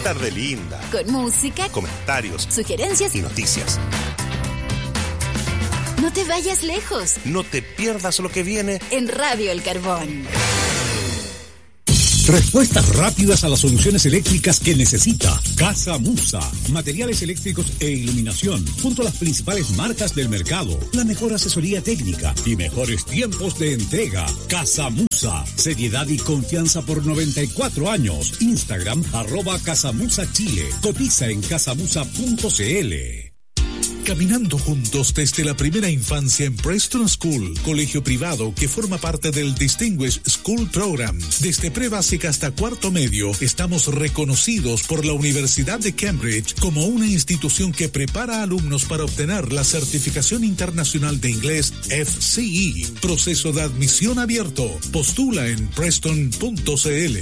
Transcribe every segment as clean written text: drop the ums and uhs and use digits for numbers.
tarde linda. Con música, comentarios, sugerencias y noticias. No te vayas lejos. No te pierdas lo que viene en Radio El Carbón. Respuestas rápidas a las soluciones eléctricas que necesita Casa Musa. Materiales eléctricos e iluminación, junto a las principales marcas del mercado. La mejor asesoría técnica y mejores tiempos de entrega. Casa Musa. Seriedad y confianza por 94 años. Instagram, @CasaMusaChile. Cotiza en casamusa.cl. Caminando juntos desde la primera infancia en Preston School, colegio privado que forma parte del Distinguished School Program. Desde prebásica hasta cuarto medio, estamos reconocidos por la Universidad de Cambridge como una institución que prepara alumnos para obtener la certificación internacional de inglés FCE. Proceso de admisión abierto. Postula en preston.cl.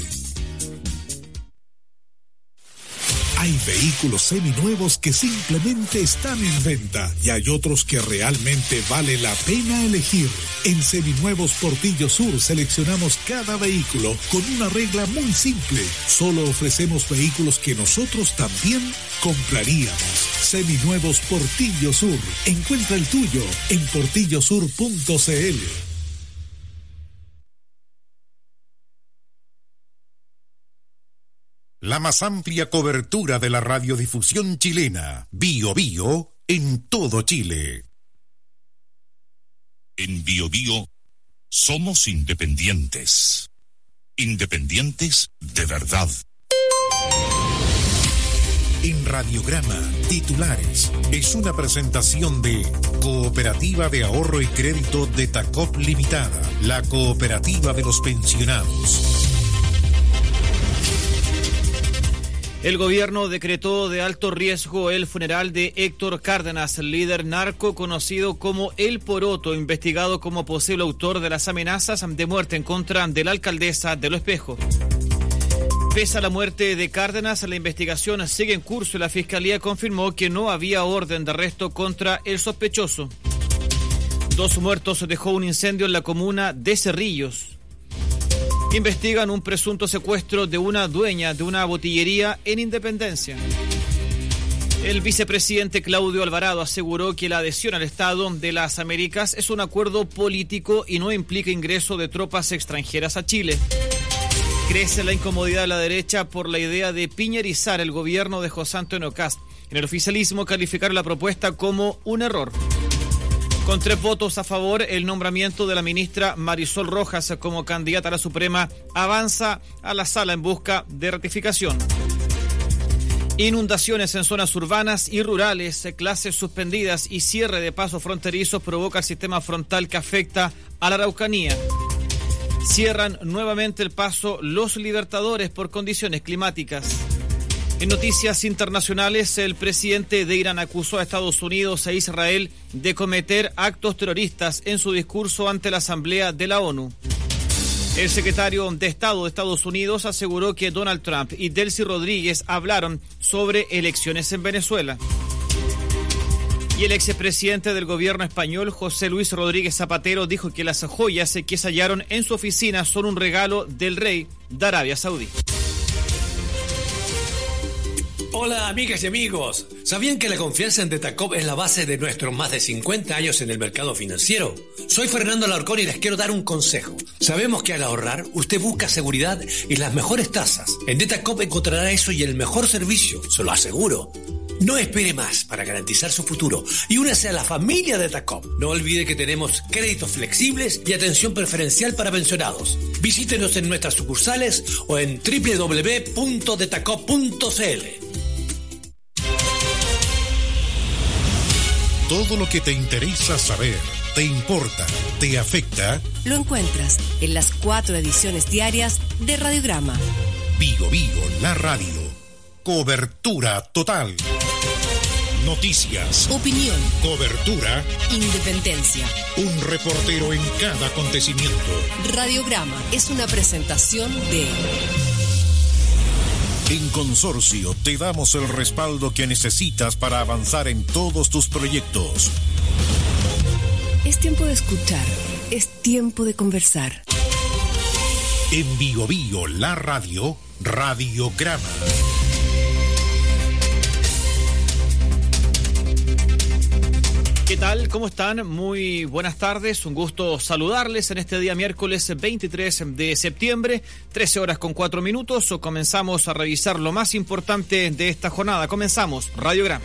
Hay vehículos seminuevos que simplemente están en venta y hay otros que realmente vale la pena elegir. En Seminuevos Portillo Sur seleccionamos cada vehículo con una regla muy simple. Solo ofrecemos vehículos que nosotros también compraríamos. Seminuevos Portillo Sur. Encuentra el tuyo en portillosur.cl. La más amplia cobertura de la radiodifusión chilena, Bio Bio, en todo Chile. En Bio Bio somos independientes. Independientes de verdad. En Radiograma, titulares, es una presentación de Cooperativa de Ahorro y Crédito de Tacop Limitada, la cooperativa de los pensionados. El gobierno decretó de alto riesgo el funeral de Héctor Cárdenas, líder narco conocido como El Poroto, investigado como posible autor de las amenazas de muerte en contra de la alcaldesa de Lo Espejo. Pese a la muerte de Cárdenas, la investigación sigue en curso y la Fiscalía confirmó que no había orden de arresto contra el sospechoso. 2 muertos dejó un incendio en la comuna de Cerrillos. Investigan un presunto secuestro de una dueña de una botillería en Independencia. El vicepresidente Claudio Alvarado aseguró que la adhesión al Estado de las Américas es un acuerdo político y no implica ingreso de tropas extranjeras a Chile. Crece la incomodidad de la derecha por la idea de piñerizar el gobierno de José Antonio Kast. En el oficialismo calificaron la propuesta como un error. Con 3 votos a favor, el nombramiento de la ministra Marisol Rojas como candidata a la Suprema avanza a la sala en busca de ratificación. Inundaciones en zonas urbanas y rurales, clases suspendidas y cierre de pasos fronterizos provoca el sistema frontal que afecta a la Araucanía. Cierran nuevamente el paso Los Libertadores por condiciones climáticas. En noticias internacionales, el presidente de Irán acusó a Estados Unidos e Israel de cometer actos terroristas en su discurso ante la Asamblea de la ONU. El secretario de Estado de Estados Unidos aseguró que Donald Trump y Delcy Rodríguez hablaron sobre elecciones en Venezuela. Y el expresidente del gobierno español, José Luis Rodríguez Zapatero, dijo que las joyas que se hallaron en su oficina son un regalo del rey de Arabia Saudí. Hola amigas y amigos, ¿sabían que la confianza en Detacop es la base de nuestros más de 50 años en el mercado financiero? Soy Fernando Alarcón y les quiero dar un consejo. Sabemos que al ahorrar usted busca seguridad y las mejores tasas. En Detacop encontrará eso y el mejor servicio, se lo aseguro. No espere más para garantizar su futuro y únase a la familia de Detacop. No olvide que tenemos créditos flexibles y atención preferencial para pensionados. Visítenos en nuestras sucursales o en www.detacop.cl. Todo lo que te interesa saber, te importa, te afecta, lo encuentras en las 4 ediciones diarias de Radiograma. Bio Bio, la radio. Cobertura total. Noticias. Opinión. Cobertura. Independencia. Un reportero en cada acontecimiento. Radiograma es una presentación de... En Consorcio te damos el respaldo que necesitas para avanzar en todos tus proyectos. Es tiempo de escuchar, es tiempo de conversar. En Bio Bio, la radio, Radiograma. ¿Qué tal? ¿Cómo están? Muy buenas tardes. Un gusto saludarles en este día miércoles 23 de septiembre, 13:04. Comenzamos a revisar lo más importante de esta jornada. Comenzamos Radiogram.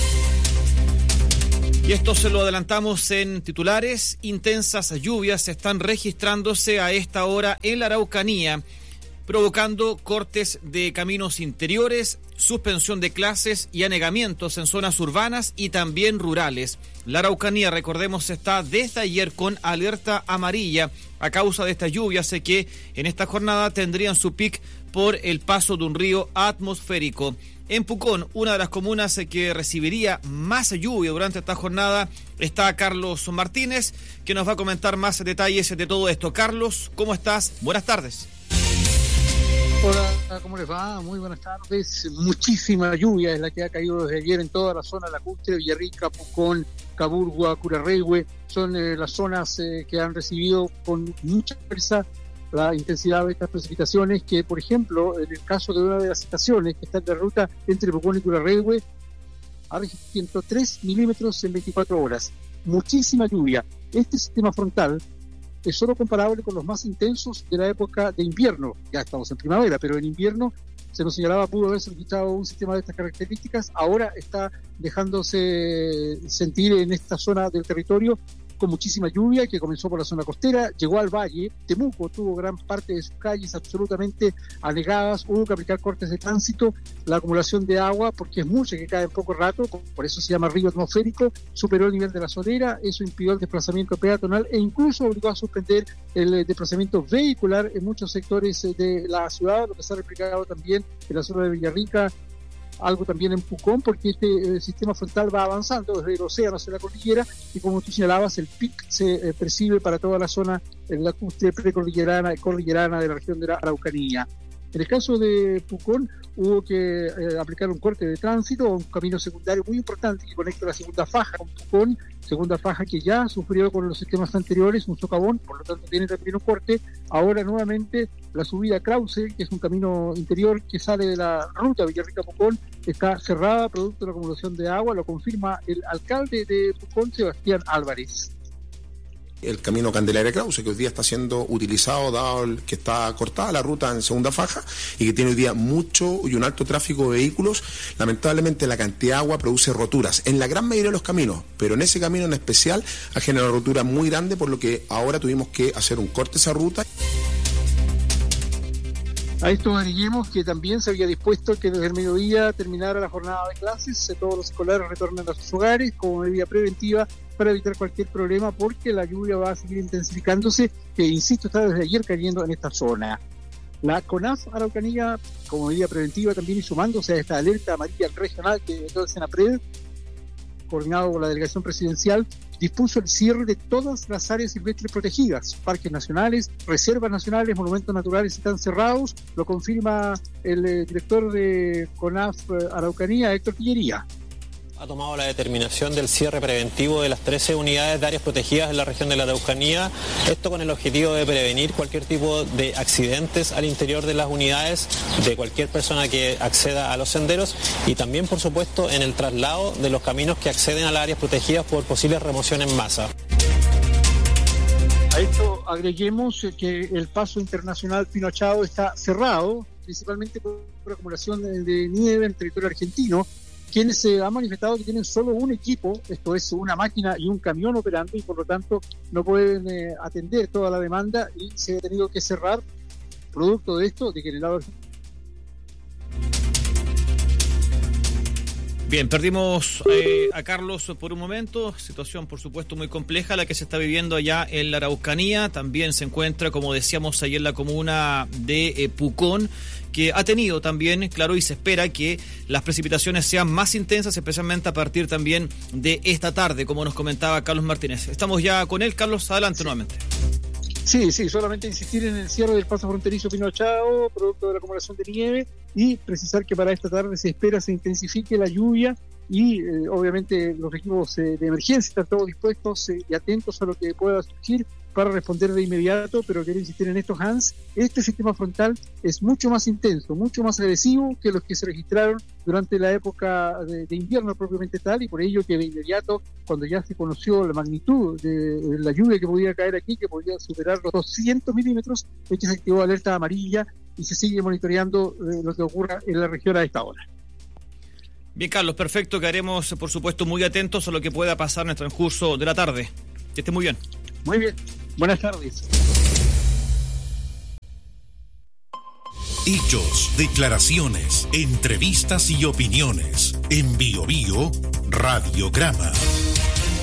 Y esto se lo adelantamos en titulares. Intensas lluvias están registrándose a esta hora en la Araucanía, provocando cortes de caminos interiores, suspensión de clases y anegamientos en zonas urbanas y también rurales. La Araucanía, recordemos, está desde ayer con alerta amarilla a causa de estas lluvias que en esta jornada tendrían su pic por el paso de un río atmosférico. En Pucón, una de las comunas que recibiría más lluvia durante esta jornada, está Carlos Martínez, que nos va a comentar más detalles de todo esto. Carlos, ¿cómo estás? Buenas tardes. Hola, ¿cómo les va? Muy buenas tardes. Muchísima lluvia es la que ha caído desde ayer en toda la zona lacustre, Villarrica, Pucón, Caburgua, Curarrehue. Son las zonas que han recibido con mucha fuerza la intensidad de estas precipitaciones, que por ejemplo, en el caso de una de las estaciones que está en la ruta entre Pucón y Curarrehue, ha registrado 103 milímetros en 24 horas. Muchísima lluvia. Este sistema frontal es solo comparable con los más intensos de la época de invierno. Ya estamos en primavera, pero en invierno se nos señalaba pudo haberse registrado un sistema de estas características. Ahora está dejándose sentir en esta zona del territorio con muchísima lluvia, que comenzó por la zona costera, llegó al valle. Temuco tuvo gran parte de sus calles absolutamente anegadas, hubo que aplicar cortes de tránsito. La acumulación de agua, porque es mucha, que cae en poco rato, por eso se llama río atmosférico, superó el nivel de la solera. Eso impidió el desplazamiento peatonal e incluso obligó a suspender el desplazamiento vehicular en muchos sectores de la ciudad, lo que se ha replicado también en la zona de Villarrica, algo también en Pucón, porque este sistema frontal va avanzando desde el océano hacia la cordillera, y como tú señalabas, el pic se percibe para toda la zona lacustre precordillerana y cordillerana de la región de la Araucanía. En el caso de Pucón hubo que aplicar un corte de tránsito, un camino secundario muy importante que conecta la segunda faja con Pucón, segunda faja que ya sufrió con los sistemas anteriores un socavón, por lo tanto tiene también un corte. Ahora nuevamente la subida a Krause, que es un camino interior que sale de la ruta Villarrica-Pucón, está cerrada producto de la acumulación de agua, lo confirma el alcalde de Pucón, Sebastián Álvarez. El camino Candelaria-Krause, que hoy día está siendo utilizado, dado que está cortada la ruta en segunda faja y que tiene hoy día mucho y un alto tráfico de vehículos. Lamentablemente la cantidad de agua produce roturas en la gran mayoría de los caminos, pero en ese camino en especial ha generado rotura muy grande, por lo que ahora tuvimos que hacer un corte a esa ruta. A esto agreguemos que también se había dispuesto que desde el mediodía terminara la jornada de clases, todos los escolares retornen a sus hogares como medida preventiva para evitar cualquier problema, porque la lluvia va a seguir intensificándose, que insisto está desde ayer cayendo en esta zona. La CONAF Araucanía, como medida preventiva también, y sumándose a esta alerta amarilla regional que dio el Senapred, coordinado por la delegación presidencial, dispuso el cierre de todas las áreas silvestres protegidas. Parques nacionales, reservas nacionales, monumentos naturales están cerrados, lo confirma el director de CONAF Araucanía, Héctor Pillería. Ha tomado la determinación del cierre preventivo de las 13 unidades de áreas protegidas en la región de la Araucanía, esto con el objetivo de prevenir cualquier tipo de accidentes al interior de las unidades de cualquier persona que acceda a los senderos, y también, por supuesto, en el traslado de los caminos que acceden a las áreas protegidas por posibles remoción en masa. A esto agreguemos que el paso internacional Pinochado está cerrado, principalmente por acumulación de nieve en territorio argentino, quienes se han manifestado que tienen solo un equipo, esto es una máquina y un camión operando, y por lo tanto no pueden atender toda la demanda, y se ha tenido que cerrar producto de esto, de que en el lado... Bien, perdimos a Carlos por un momento. Situación, por supuesto, muy compleja la que se está viviendo allá en la Araucanía. También se encuentra, como decíamos, ahí en la comuna de Pucón, que ha tenido también, claro, y se espera que las precipitaciones sean más intensas, especialmente a partir también de esta tarde, como nos comentaba Carlos Martínez. Estamos ya con él. Carlos, adelante nuevamente. Sí, solamente insistir en el cierre del paso fronterizo Pinochado, producto de la acumulación de nieve, y precisar que para esta tarde se espera se intensifique la lluvia, y obviamente los equipos de emergencia están todos dispuestos y atentos a lo que pueda surgir para responder de inmediato, pero quiero insistir en esto, Hans, este sistema frontal es mucho más intenso, mucho más agresivo que los que se registraron durante la época de invierno propiamente tal, y por ello que de inmediato, cuando ya se conoció la magnitud de la lluvia que podía caer aquí, que podía superar los 200 milímetros, es que se activó alerta amarilla y se sigue monitoreando lo que ocurra en la región a esta hora. Bien, Carlos, perfecto, quedaremos por supuesto muy atentos a lo que pueda pasar en el transcurso de la tarde. Que esté muy bien. Muy bien, buenas tardes. Hechos, declaraciones, entrevistas y opiniones. En Bio Bio, Radiograma.